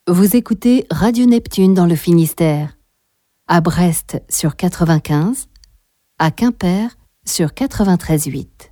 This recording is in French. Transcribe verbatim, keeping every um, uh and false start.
Vous écoutez Radio Neptune dans le Finistère, à Brest sur quatre-vingt-quinze, à Quimper sur quatre-vingt-treize virgule huit.